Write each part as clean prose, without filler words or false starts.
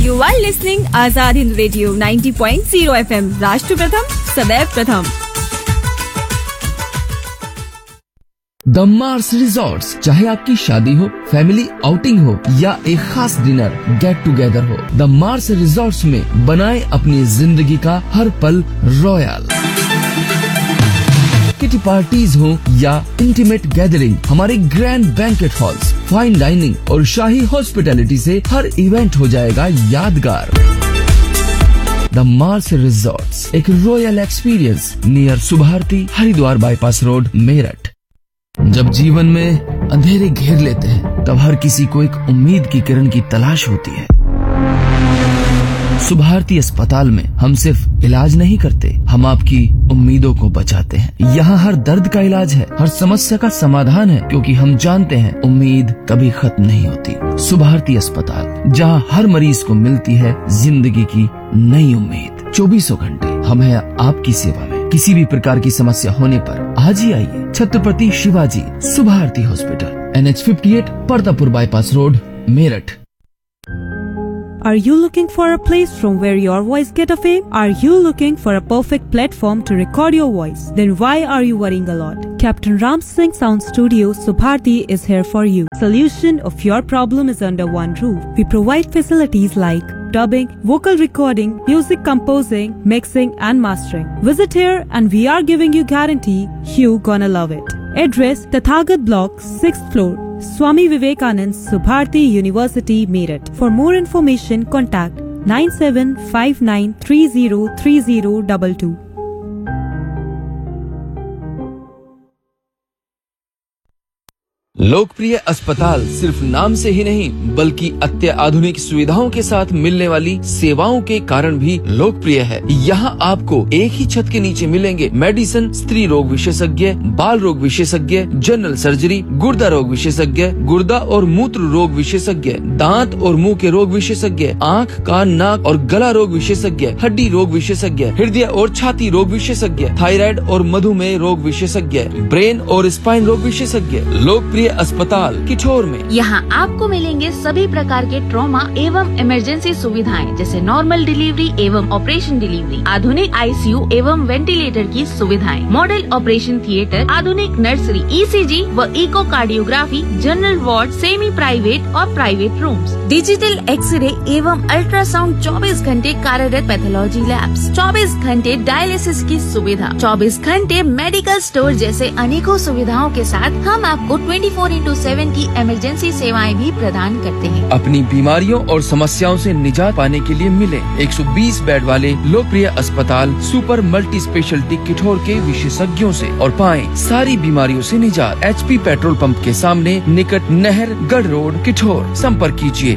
You are listening Azad Hind Radio 90.0 FM. राष्ट्र प्रथम सदैव प्रथम। द मार्स रिजॉर्ट्स, चाहे आपकी शादी हो, फैमिली आउटिंग हो या एक खास डिनर गेट टुगेदर हो, द मार्स रिजॉर्ट्स में बनाए अपनी जिंदगी का हर पल रॉयल। किटी पार्टीज हो या इंटीमेट गैदरिंग, हमारे grand banquet halls, fine dining और शाही हॉस्पिटैलिटी से हर इवेंट हो जाएगा यादगार। द मार्स रिजॉर्ट्स, एक royal experience near Subharti, Haridwar bypass road, Meerut. जब जीवन में अंधेरे घेर लेते हैं, तब हर किसी को एक उम्मीद की किरण की तलाश होती है। सुभारती अस्पताल में हम सिर्फ इलाज नहीं करते, हम आपकी उम्मीदों को बचाते हैं। यहाँ हर दर्द का इलाज है, हर समस्या का समाधान है, क्योंकि हम जानते हैं उम्मीद कभी खत्म नहीं होती। सुभारती अस्पताल, जहाँ हर मरीज को मिलती है जिंदगी की नई उम्मीद। 24 घंटे हम हैं आपकी सेवा में। किसी भी प्रकार की समस्या होने पर आज ही आइए। Chhatrapati Shivaji Subharti hospital, NH 58, Partapur bypass road, Meerut. Are you looking for a place from where your voice get a fame? Are you looking for a perfect platform to record your voice? Then why are you worrying a lot? Captain Ram Singh Sound Studio, Subharti is here for you. Solution of your problem is under one roof. We provide facilities like dubbing, vocal recording, music composing, mixing and mastering. Visit here and we are giving you guarantee you gonna love it. Address Tathagat Block, 6th floor, Swami Vivekanand, Subharti University, Meerut. For more information, contact 9759303022. लोकप्रिय अस्पताल सिर्फ नाम से ही नहीं, बल्कि अत्याधुनिक सुविधाओं के साथ मिलने वाली सेवाओं के कारण भी लोकप्रिय है। यहाँ आपको एक ही छत के नीचे मिलेंगे मेडिसिन, स्त्री रोग विशेषज्ञ, बाल रोग विशेषज्ञ, जनरल सर्जरी, गुर्दा रोग विशेषज्ञ, गुर्दा और मूत्र रोग विशेषज्ञ, दांत और मुंह के रोग विशेषज्ञ, आँख, कान, नाक और गला रोग विशेषज्ञ, हड्डी रोग विशेषज्ञ, हृदय और छाती रोग विशेषज्ञ, थायराइड और मधुमेह रोग विशेषज्ञ, ब्रेन और स्पाइन रोग विशेषज्ञ। लोकप्रिय अस्पताल किठोर में यहाँ आपको मिलेंगे सभी प्रकार के ट्रॉमा एवं इमरजेंसी सुविधाएं, जैसे नॉर्मल डिलीवरी एवं ऑपरेशन डिलीवरी, आधुनिक ICU एवं वेंटिलेटर की सुविधाएं, मॉडल ऑपरेशन थिएटर, आधुनिक नर्सरी, ECG व echocardiography, general ward, semi private और प्राइवेट रूम्स, डिजिटल एक्सरे एवं अल्ट्रासाउंड, 24 घंटे कार्यरत पैथोलॉजी लैब्स, 24 घंटे डायलिसिस की सुविधा, 24 घंटे मेडिकल स्टोर जैसे अनेकों सुविधाओं के साथ हम आपको 24/7 की इमरजेंसी सेवाएं भी प्रदान करते हैं। अपनी बीमारियों और समस्याओं से निजात पाने के लिए मिले 120 बेड वाले लोकप्रिय अस्पताल सुपर मल्टी स्पेशलिटी किठोर के विशेषज्ञों से और पाएं सारी बीमारियों से निजात। HP पेट्रोल पंप के सामने, निकट नहर, गढ़ रोड, किठोर। संपर्क कीजिए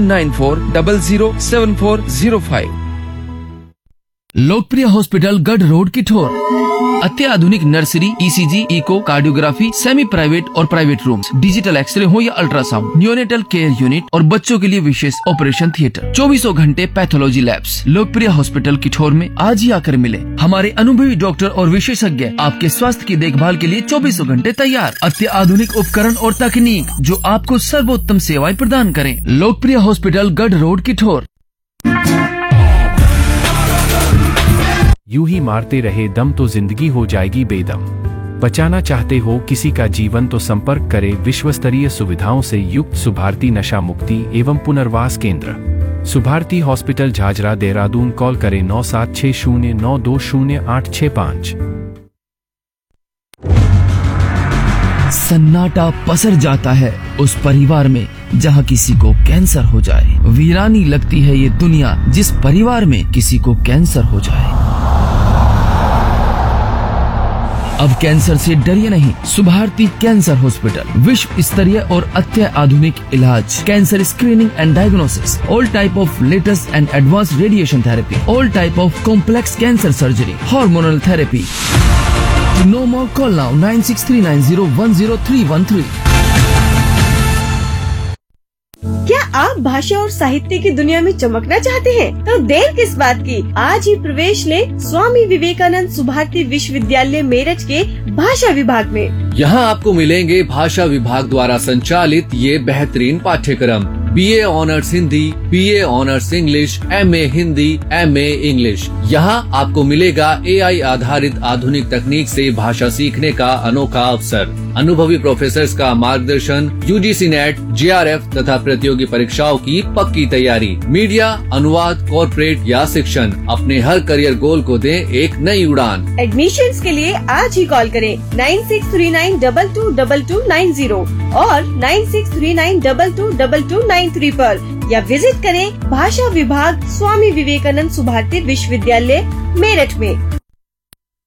8194007405। लोकप्रिय हॉस्पिटल, गढ़ रोड, किठोर। अत्याधुनिक nursery, ECG, eco cardiography, semi private और प्राइवेट रूम्स, डिजिटल एक्सरे हो या अल्ट्रासाउंड, नियोनेटल केयर यूनिट और बच्चों के लिए विशेष ऑपरेशन थिएटर, 24 घंटे पैथोलॉजी लैब्स। लोकप्रिय हॉस्पिटल किठोर में आज ही आकर मिले। हमारे अनुभवी डॉक्टर और विशेषज्ञ आपके स्वास्थ्य की देखभाल के लिए 24 घंटे तैयार। अत्याधुनिक उपकरण और तकनीक जो आपको सर्वोत्तम सेवाएं प्रदान करें। लोकप्रिय हॉस्पिटल, गढ़ रोड, किठोर। यूं ही मारते रहे दम तो जिंदगी हो जाएगी बेदम। बचाना चाहते हो किसी का जीवन तो संपर्क करें विश्व स्तरीय सुविधाओं से युक्त सुभारती नशा मुक्ति एवं पुनर्वास केंद्र, सुभारती हॉस्पिटल, झाझरा, देहरादून। कॉल करें 9760920865। सन्नाटा पसर जाता है उस परिवार में जहाँ किसी को कैंसर हो जाए। वीरानी लगती है ये दुनिया जिस परिवार में किसी को कैंसर हो जाए। अब कैंसर से डरिए नहीं। सुभारती कैंसर हॉस्पिटल, विश्व स्तरीय और अत्याधुनिक इलाज, cancer screening and diagnosis, all type of latest and advance radiation therapy, all type of complex cancer surgery, hormonal therapy. To know more, call now 9639010313। क्या आप भाषा और साहित्य की दुनिया में चमकना चाहते हैं? तो देर किस बात की, आज ही प्रवेश लें स्वामी विवेकानंद सुभारती विश्वविद्यालय मेरठ के भाषा विभाग में। यहाँ आपको मिलेंगे भाषा विभाग द्वारा संचालित ये बेहतरीन पाठ्यक्रम। BA honours Hindi, BA honours English, MA Hindi, MA English. यहाँ आपको मिलेगा AI आधारित आधुनिक तकनीक से भाषा सीखने का अनोखा अवसर। अनुभवी प्रोफेसर्स का मार्गदर्शन, UGC नेट, JRF तथा प्रतियोगी परीक्षाओं की पक्की तैयारी। मीडिया, अनुवाद, कॉर्पोरेट या शिक्षण, अपने हर करियर गोल को दें एक नई उड़ान। एडमिशन्स के लिए आज ही कॉल करें 9639222290 और 9639222293 पर, या विजिट करें भाषा विभाग, स्वामी विवेकानंद सुभारती विश्वविद्यालय, मेरठ में।